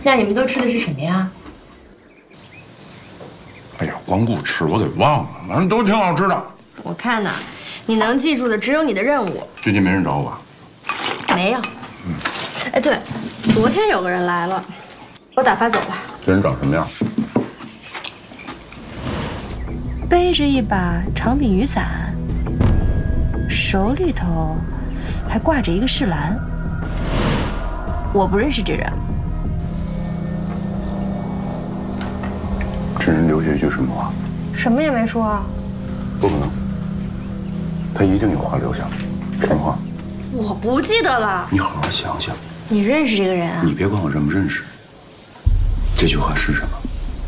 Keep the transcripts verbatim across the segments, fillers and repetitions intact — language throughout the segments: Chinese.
那你们都吃的是什么呀？ 哎呀，光顾吃我给忘了，反正都挺好吃的。 我看呐，你能记住的只有你的任务。 最近没人找我吧？ 没有。嗯。哎，对，昨天有个人来了，我打发走吧。 这人长什么样？ 背着一把长柄雨伞，手里头还挂着一个饰篮。我不认识这人。 这人留下一句什么话？ 什么也没说啊。 不可能，他一定有话留下。什么话？ 我不记得了。 你好好想想。 你认识这个人啊？ 你别管我认不认识。这句话是什么？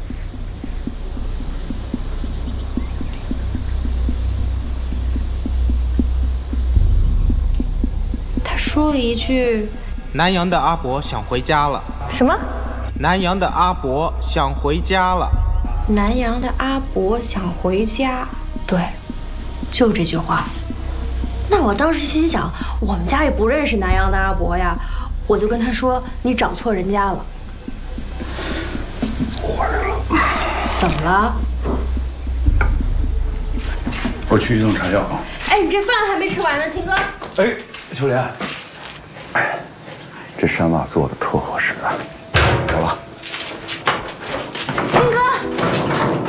他说了一句：“ 南阳的阿伯想回家了。” 什么？ 南阳的阿伯想回家了。 南阳的阿伯想回家。对，就这句话。那我当时心想，我们家也不认识南阳的阿伯呀，我就跟他说：“你找错人家了。” 坏了！ 怎么了？ 我去一趟茶药啊。 哎，你这饭还没吃完呢，秦哥。 哎，秋莲，哎，这衫袜做的特合适啊，走了。